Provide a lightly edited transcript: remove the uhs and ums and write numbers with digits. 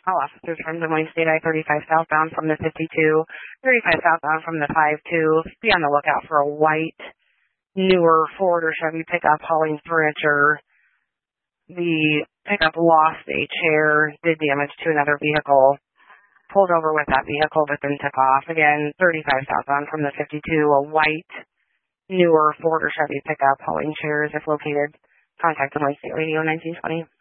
All officers from Des Moines State I-35 southbound from the 52, 35 southbound from the 52, be on the lookout for a white, newer Ford or Chevy pickup hauling furniture. The pickup lost a chair, did damage to another vehicle, pulled over with that vehicle, but then took off. Again, 35 southbound from the 52, a white, newer Ford or Chevy pickup hauling chairs. If located, contact Des Moines State Radio 1920.